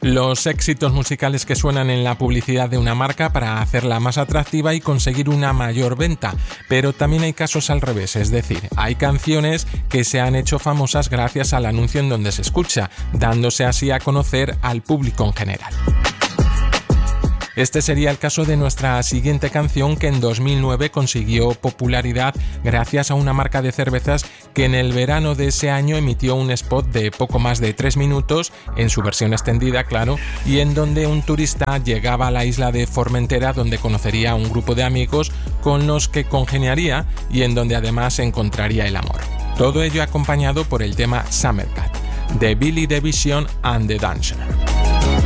Los éxitos musicales que suenan en la publicidad de una marca para hacerla más atractiva y conseguir una mayor venta, pero también hay casos al revés, es decir, hay canciones que se han hecho famosas gracias al anuncio en donde se escucha, dándose así a conocer al público en general. Este sería el caso de nuestra siguiente canción, que en 2009 consiguió popularidad gracias a una marca de cervezas que en el verano de ese año emitió un spot de poco más de 3 minutos, en su versión extendida, claro, y en donde un turista llegaba a la isla de Formentera, donde conocería a un grupo de amigos con los que congeniaría y en donde además encontraría el amor. Todo ello acompañado por el tema Summer Cat, de Billy the Vision and the Dancer.